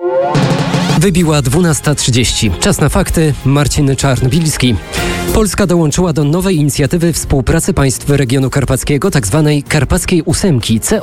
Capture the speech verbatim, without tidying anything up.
Wybiła dwunasta trzydzieści. Czas na fakty. Marcin Czarnbilski. Polska dołączyła do nowej inicjatywy współpracy państw regionu karpackiego, tzw. Karpackiej Ósemki, C